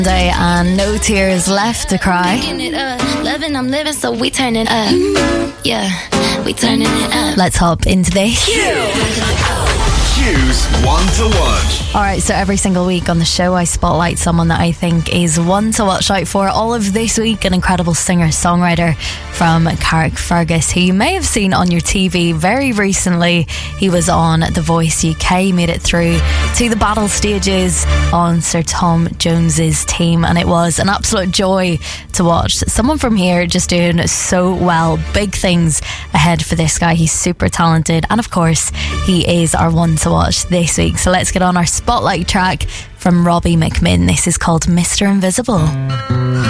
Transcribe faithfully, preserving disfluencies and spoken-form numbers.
Day and No Tears Left to Cry. Loving, I'm living, so we turning up. Yeah, we turning it up. Let's hop into this. Choose one to watch. Alright, so every single week on the show I spotlight someone that I think is one to watch out for. All of this week, an incredible singer-songwriter from Carrickfergus, who you may have seen on your T V very recently. He was on The Voice U K, made it through to the battle stages on Sir Tom Jones's team, and it was an absolute joy to watch. Someone from here just doing so well. Big things ahead for this guy. He's super talented, and of course he is our one to watch this week. So let's get on our spotlight track from Robbie McMinn. This is called Mister Invisible.